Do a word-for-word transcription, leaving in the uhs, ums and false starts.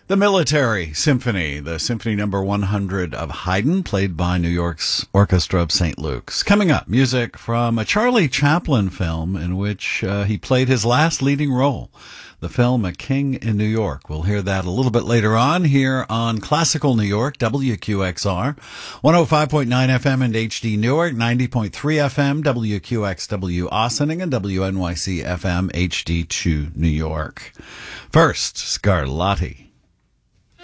The Military Symphony, the Symphony Number one hundred of Haydn, played by New York's Orchestra of Saint Luke's. Coming up, music from a Charlie Chaplin film in which uh, he played his last leading role, the film A King in New York. We'll hear that a little bit later on here on Classical New York, W Q X R, one oh five point nine F M and H D Newark, ninety point three F M, W Q X W Ossining, and W N Y C F M H D two New York. First, Scarlatti.